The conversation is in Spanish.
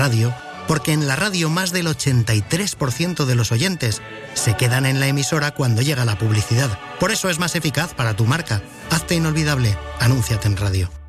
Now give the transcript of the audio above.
radio, porque en la radio más del 83% de los oyentes se quedan en la emisora cuando llega la publicidad. Por eso es más eficaz para tu marca. Hazte inolvidable. Anúnciate en radio.